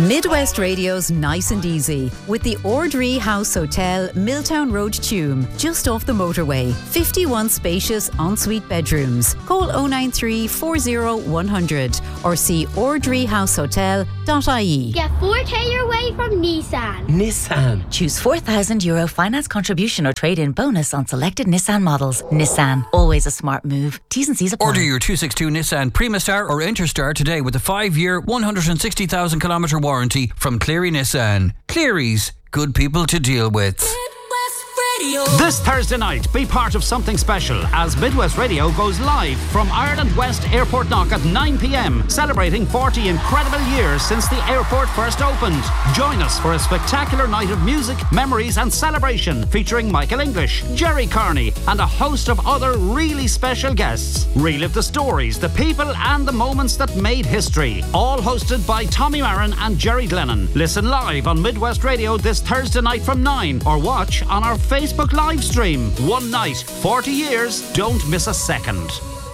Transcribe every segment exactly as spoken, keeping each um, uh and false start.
Midwest Radio's Nice and Easy with the Ordree House Hotel, Milltown Road, Tuam, just off the motorway. fifty-one spacious ensuite bedrooms. Call oh nine three, four oh, one hundred or see ordree house hotel dot I E. Get four K your way from Nissan. Nissan. Choose four thousand euro finance contribution or trade-in bonus on selected Nissan models. Nissan, always a smart move. T's and C's apply. Order your two sixty-two Nissan Primastar or Interstar today with a five-year, one hundred sixty thousand kilometre warranty from Cleary Nissan. Cleary's, good people to deal with. This Thursday night, be part of something special as Midwest Radio goes live from Ireland West Airport Knock at nine p.m, celebrating forty incredible years since the airport first opened. Join us for a spectacular night of music, memories and celebration featuring Michael English, Jerry Carney and a host of other really special guests. Relive the stories, the people and the moments that made history. All hosted by Tommy Marin and Jerry Glennon. Listen live on Midwest Radio this Thursday night from nine or watch on our Facebook live stream. One night, forty years, don't miss a second.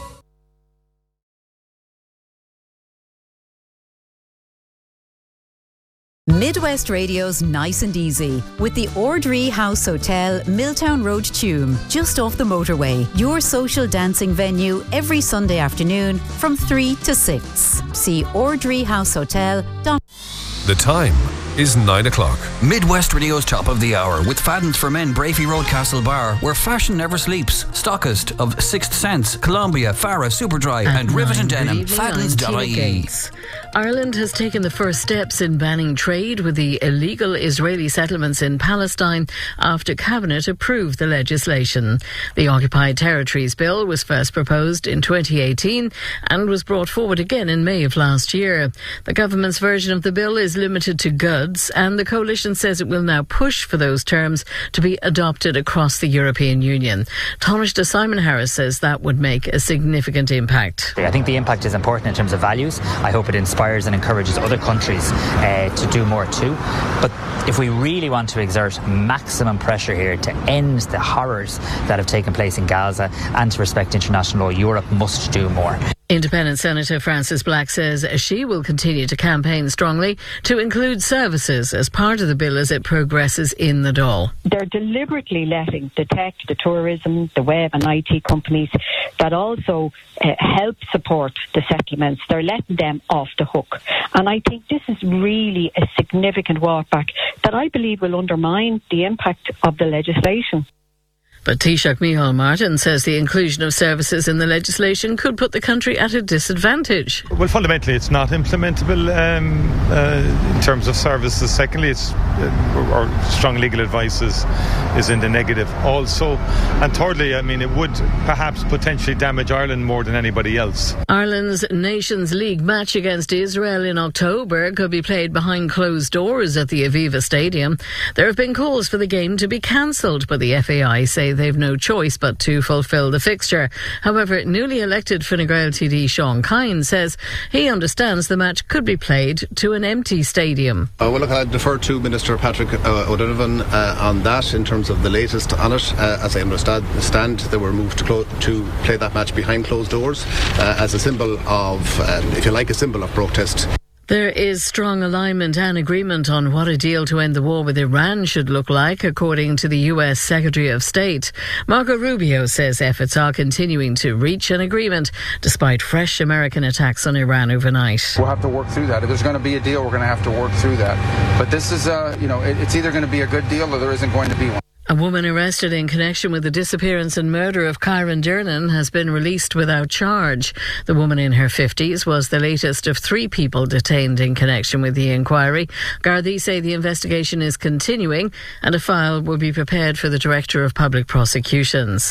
Midwest Radio's Nice and Easy with the Ordree House Hotel, Milltown Road, Tuam, just off the motorway. Your social dancing venue every Sunday afternoon from three to six. See ordree house hotel dot I E. The time is nine o'clock. Midwest Radio's top of the hour with Fadden's for Men, Brafey Road, Castle Bar, where fashion never sleeps. Stockist of Sixth Sense, Columbia, Farah, Superdry and, and Rivet and Denim. Faddens dot I E. Ireland has taken the first steps in banning trade with the illegal Israeli settlements in Palestine after Cabinet approved the legislation. The Occupied Territories Bill was first proposed in twenty eighteen and was brought forward again in May of last year. The government's version of the bill is limited to goods, and the coalition says it will now push for those terms to be adopted across the European Union. Taoiseach Simon Harris says that would make a significant impact. I think the impact is important in terms of values. I hope it inspires and encourages other countries uh, to do more too. But if we really want to exert maximum pressure here to end the horrors that have taken place in Gaza and to respect international law, Europe must do more. Independent Senator Frances Black says she will continue to campaign strongly to include services as part of the bill as it progresses in the Dáil. They're deliberately letting the tech, the tourism, the web and I T companies that also uh, help support the settlements, they're letting them off the hook. And I think this is really a significant walk back that I believe will undermine the impact of the legislation. But Taoiseach Micheál Martin says the inclusion of services in the legislation could put the country at a disadvantage. Well, fundamentally, it's not implementable um, uh, in terms of services. Secondly, it's uh, our strong legal advice is, is in the negative also. And thirdly, I mean, it would perhaps potentially damage Ireland more than anybody else. Ireland's Nations League match against Israel in October could be played behind closed doors at the Aviva Stadium. There have been calls for the game to be cancelled, but the F A I say they've no choice but to fulfil the fixture. However, newly elected Fine Gael T D Sean Kine says he understands the match could be played to an empty stadium. Uh, well, look, I defer to Minister Patrick uh, O'Donovan uh, on that in terms of the latest on it. Uh, as I understand, they were moved to, clo- to play that match behind closed doors uh, as a symbol of, um, if you like, a symbol of protest. There is strong alignment and agreement on what a deal to end the war with Iran should look like, according to the U S Secretary of State. Marco Rubio says efforts are continuing to reach an agreement despite fresh American attacks on Iran overnight. We'll have to work through that. If there's going to be a deal, we're going to have to work through that. But this is, uh, you know, it, it's either going to be a good deal or there isn't going to be one. A woman arrested in connection with the disappearance and murder of Kyron Dernan has been released without charge. The woman in her fifties was the latest of three people detained in connection with the inquiry. Gardaí say the investigation is continuing and a file will be prepared for the Director of Public Prosecutions.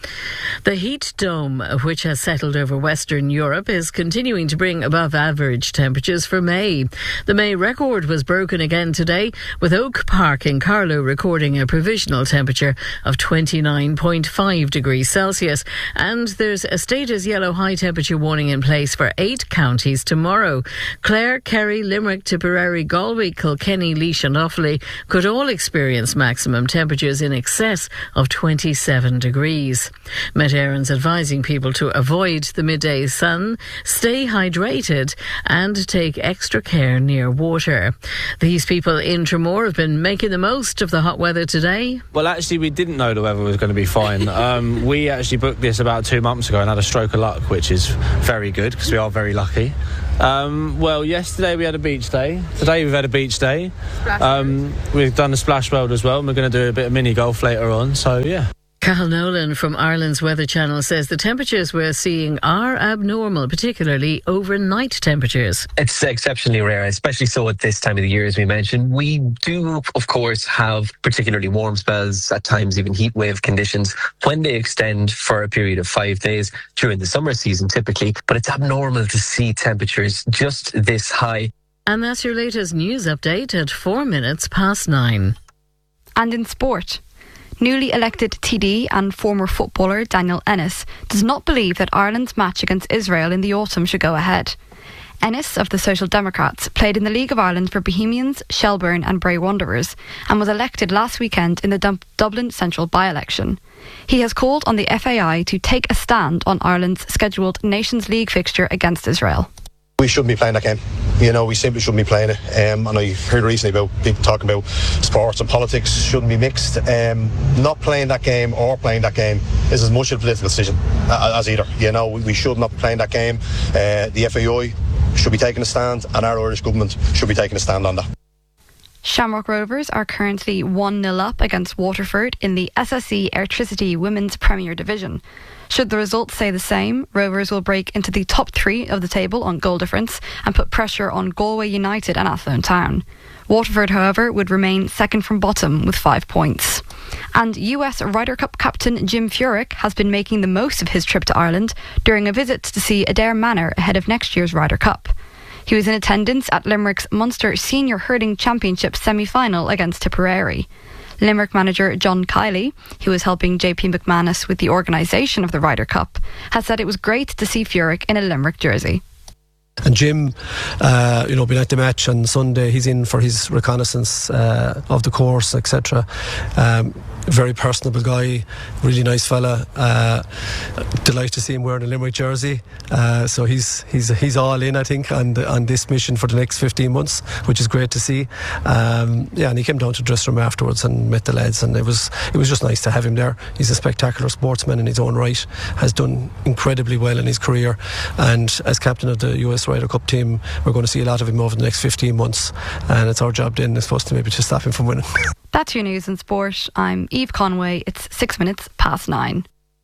The heat dome, which has settled over Western Europe, is continuing to bring above average temperatures for May. The May record was broken again today, with Oak Park in Carlow recording a provisional temperature of twenty-nine point five degrees Celsius. And there's a state as yellow high temperature warning in place for eight counties tomorrow. Clare, Kerry, Limerick, Tipperary, Galway, Kilkenny, Laois and Offaly could all experience maximum temperatures in excess of twenty-seven degrees. degrees. Met Éireann's advising people to avoid the midday sun, stay hydrated and take extra care near water. These people in Tramore have been making the most of the hot weather today. Well, actually, we didn't know the weather was going to be fine. um, we actually booked this about two months ago and had a stroke of luck, which is very good because we are very lucky. Um, well, yesterday we had a beach day. Today we've had a beach day. Um, we've done a splash world as well, and we're going to do a bit of mini golf later on. So, yeah. Cathal Nolan from Ireland's Weather Channel says the temperatures we're seeing are abnormal, particularly overnight temperatures. It's exceptionally rare, especially so at this time of the year, as we mentioned. We do, of course, have particularly warm spells, at times even heat wave conditions, when they extend for a period of five days during the summer season typically, but it's abnormal to see temperatures just this high. And that's your latest news update at four minutes past nine. And in sport, newly elected T D and former footballer Daniel Ennis does not believe that Ireland's match against Israel in the autumn should go ahead. Ennis, of the Social Democrats, played in the League of Ireland for Bohemians, Shelbourne and Bray Wanderers and was elected last weekend in the Dub- Dublin Central by-election. He has called on the F A I to take a stand on Ireland's scheduled Nations League fixture against Israel. We shouldn't be playing that game. You know, we simply shouldn't be playing it. Um, and I heard recently about people talking about sports and politics shouldn't be mixed. Um, not playing that game or playing that game is as much a political decision as either. You know, we should not be playing that game. Uh, the F A I should be taking a stand, and our Irish government should be taking a stand on that. Shamrock Rovers are currently one nil up against Waterford in the S S E Airtricity Women's Premier Division. Should the results say the same, Rovers will break into the top three of the table on goal difference and put pressure on Galway United and Athlone Town. Waterford, however, would remain second from bottom with five points. And U S Ryder Cup captain Jim Furyk has been making the most of his trip to Ireland during a visit to see Adare Manor ahead of next year's Ryder Cup. He was in attendance at Limerick's Munster Senior Hurling Championship semi-final against Tipperary. Limerick manager John Kiley, who was helping J P McManus with the organisation of the Ryder Cup, has said it was great to see Furyk in a Limerick jersey. And Jim, uh, you know, been at the match on Sunday. He's in for his reconnaissance uh, of the course, et cetera. Um, very personable guy, really nice fella. Uh, delighted to see him wearing a Limerick jersey. Uh, so he's he's he's all in, I think, on the, on this mission for the next fifteen months, which is great to see. Um, yeah, and he came down to the dressing room afterwards and met the lads, and it was it was just nice to have him there. He's a spectacular sportsman in his own right. Has done incredibly well in his career, and as captain of the U S Ryder Cup team, we're going to see a lot of him over the next fifteen months, and it's our job then, I suppose, to maybe to stop him from winning. That's your news in sport. I'm Eve Conway. It's six minutes past nine.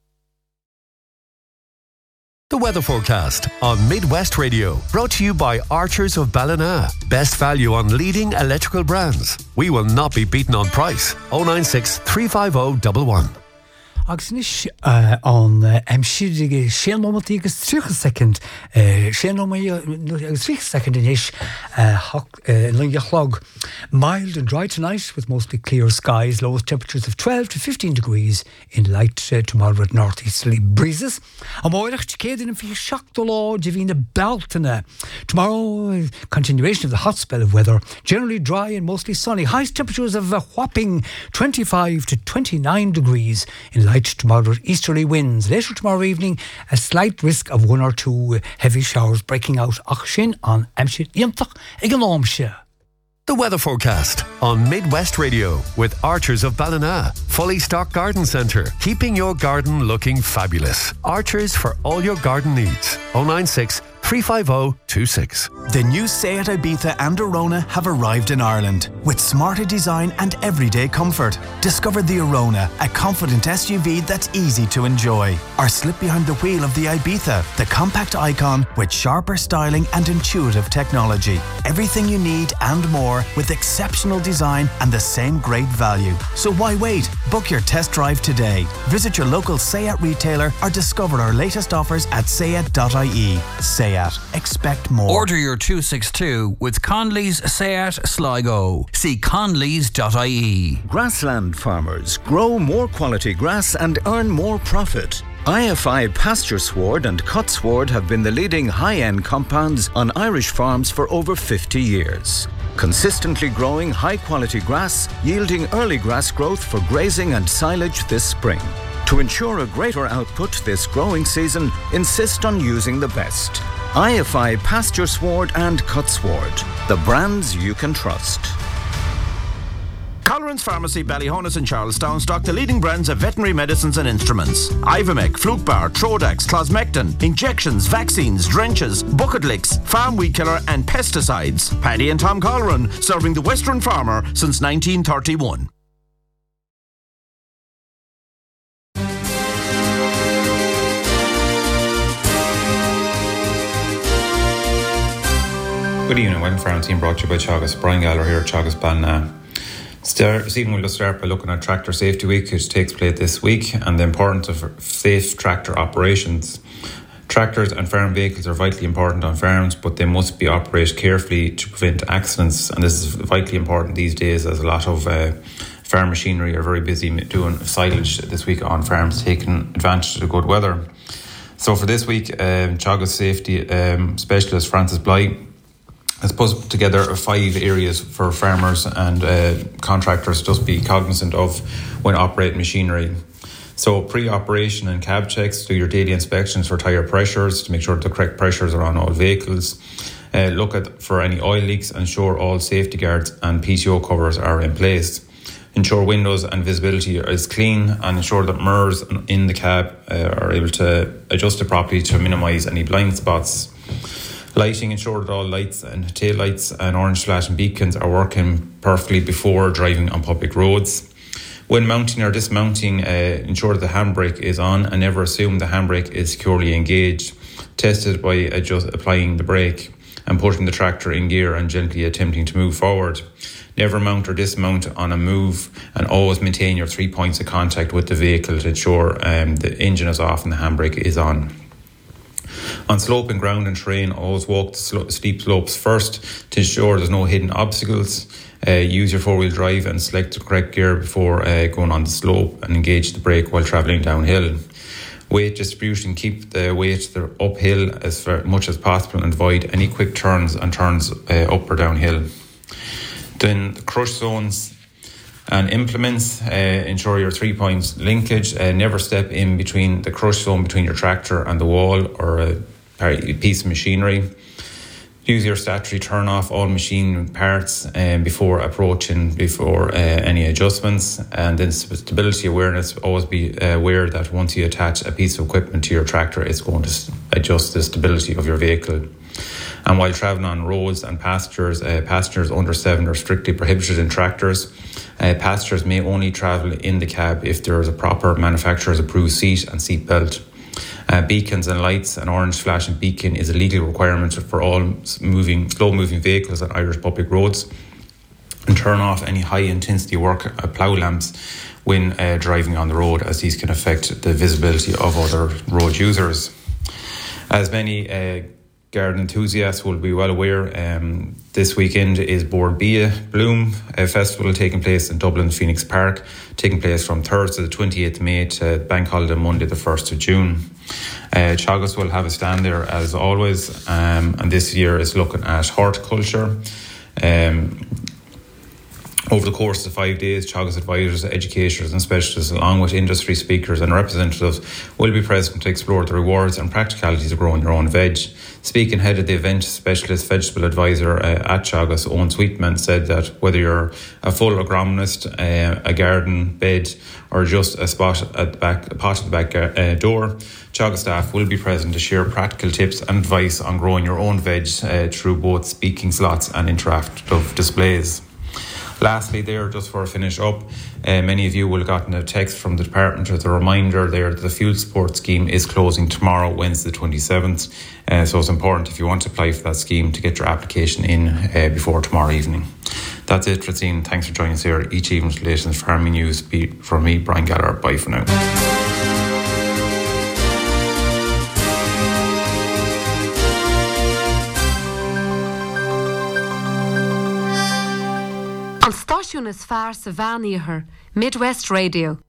The weather forecast on Midwest Radio, brought to you by Archers of Ballina. Best value on leading electrical brands. We will not be beaten on price. oh nine six, three five oh, one one. Agus nis an amsídige séanmomalt agus trícha second séanmomí agus three second inis Lungalog. Mild and dry tonight with mostly clear skies, lowest temperatures of twelve to fifteen degrees in light uh, to moderate northeasterly breezes. And moirach céadin and fi shock the law divina Baltana. Tomorrow, uh, continuation of the hot spell of weather, generally dry and mostly sunny. Highest temperatures of a whopping twenty-five to twenty-nine degrees in light to moderate easterly winds. Later tomorrow evening, a slight risk of one or two heavy showers breaking out Achshin on Amshit Yamtach Egalomshe. The weather forecast on Midwest Radio with Archers of Ballina. Fully stocked garden centre, keeping your garden looking fabulous. Archers for all your garden needs. oh nine six, three five oh, two six. The new Seat Ibiza and Arona have arrived in Ireland with smarter design and everyday comfort. Discover the Arona, a confident S U V that's easy to enjoy. Or slip behind the wheel of the Ibiza, the compact icon with sharper styling and intuitive technology. Everything you need and more with exceptional design and the same great value. So why wait? Book your test drive today. Visit your local Seat retailer or discover our latest offers at seat dot I E. Seat. Expect more. Order your two sixty-two with Conley's Seat Sligo. See conleys dot I E. Grassland farmers grow more quality grass and earn more profit. I F I Pasture Sward and Cut Sward have been the leading high-end compounds on Irish farms for over fifty years. Consistently growing high-quality grass, yielding early grass growth for grazing and silage this spring. To ensure a greater output this growing season, insist on using the best. I F I Pasture Sward and Cut Sward, the brands you can trust. Colleran's Pharmacy, Ballyhonus and Charlestown stock the leading brands of veterinary medicines and instruments. Ivomec, Flukebar, Trodax, Closmectin, injections, vaccines, drenches, bucket licks, farm weed killer and pesticides. Paddy and Tom Colleran, serving the Western farmer since nineteen thirty-one. Good evening, Western Farm Team brought to you by Teagasc. Brian Gallagher here at Teagasc Ballina. This evening we'll just start by looking at Tractor Safety Week, which takes place this week, and the importance of safe tractor operations. Tractors and farm vehicles are vitally important on farms, but they must be operated carefully to prevent accidents, and this is vitally important these days as a lot of uh, farm machinery are very busy doing silage this week on farms, taking advantage of the good weather. So for this week, um, Teagasc Safety um, Specialist Francis Bly has put together five areas for farmers and uh, contractors to just be cognizant of when operating machinery. So pre-operation and cab checks, do your daily inspections for tyre pressures to make sure the correct pressures are on all vehicles. Uh, look at for any oil leaks, ensure all safety guards and P T O covers are in place. Ensure windows and visibility is clean, and ensure that mirrors in the cab uh, are able to adjust it properly to minimise any blind spots. Lighting, ensure that all lights and tail lights and orange flashing beacons are working perfectly before driving on public roads. When mounting or dismounting, uh, ensure that the handbrake is on and never assume the handbrake is securely engaged. Test it by adjust, applying the brake and putting the tractor in gear and gently attempting to move forward. Never mount or dismount on a move, and always maintain your three points of contact with the vehicle to ensure um, the engine is off and the handbrake is on. On sloping ground and terrain, always walk the sl- steep slopes first to ensure there's no hidden obstacles. Uh, use your four-wheel drive and select the correct gear before uh, going on the slope, and engage the brake while travelling downhill. Weight distribution, keep the weight uphill as far, much as possible, and avoid any quick turns and turns uh, up or downhill. Then the crush zones and implements, uh, ensure your three points linkage. Uh, never step in between the crush zone between your tractor and the wall or a piece of machinery. Use your statutory turn off all machine parts um, before approaching, before uh, any adjustments. And then stability awareness, always be uh, aware that once you attach a piece of equipment to your tractor, it's going to adjust the stability of your vehicle. And while travelling on roads and pastures, uh, passengers under seven are strictly prohibited in tractors. Uh, passengers may only travel in the cab if there is a proper manufacturer's approved seat and seat belt. Uh, beacons and lights, an orange flashing beacon is a legal requirement for all moving, slow-moving vehicles on Irish public roads. And turn off any high-intensity work uh, plough lamps when uh, driving on the road, as these can affect the visibility of other road users. As many uh, garden enthusiasts will be well aware, um, this weekend is Bord Bia Bloom, a festival taking place in Dublin Phoenix Park, taking place from Thursday the twenty-eighth of May to Bank Holiday Monday the first of June. Uh, Teagasc will have a stand there as always, um, and this year is looking at horticulture. Um, Over the course of five days, Teagasc advisors, educators and specialists, along with industry speakers and representatives, will be present to explore the rewards and practicalities of growing your own veg. Speaking head of the event, specialist vegetable advisor uh, at Teagasc, Owen Sweetman, said that whether you're a full agronomist, uh, a garden bed, or just a spot at the back, a pot at the back uh, door, Teagasc staff will be present to share practical tips and advice on growing your own veg uh, through both speaking slots and interactive displays. Lastly there, just for a finish up, uh, many of you will have gotten a text from the department with a reminder there that the fuel support scheme is closing tomorrow, Wednesday the twenty-seventh. Uh, so it's important, if you want to apply for that scheme, to get your application in uh, before tomorrow evening. That's it, Francine. Thanks for joining us here each evening to latest farming news. From me, Brian Gallagher. Bye for now. An stáisiún is fearr sa bhean iarthair, Midwest Radio.